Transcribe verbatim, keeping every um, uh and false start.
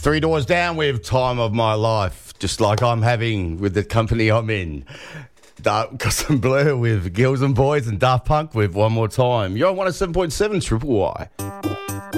Three Doors Down with Time of My Life, just like I'm having with the company I'm in. Dark, got some Blur with Girls and Boys and Daft Punk with One More Time. You're on one oh seven point seven Triple Y.